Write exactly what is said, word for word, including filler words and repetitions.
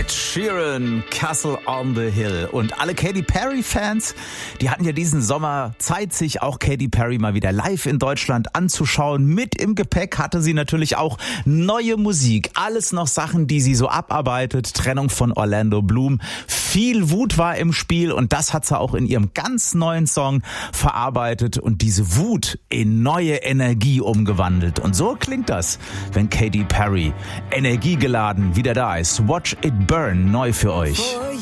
Ed Sheeran, Castle on the Hill. Und alle Katy Perry-Fans, die hatten ja diesen Sommer Zeit, sich auch Katy Perry mal wieder live in Deutschland anzuschauen. Mit im Gepäck hatte sie natürlich auch neue Musik. Alles noch Sachen, die sie so abarbeitet. Trennung von Orlando Bloom. Viel Wut war im Spiel und das hat sie auch in ihrem ganz neuen Song verarbeitet und diese Wut in neue Energie umgewandelt. Und so klingt das, wenn Katy Perry energiegeladen wieder da ist. Watch It Burn, neu für euch.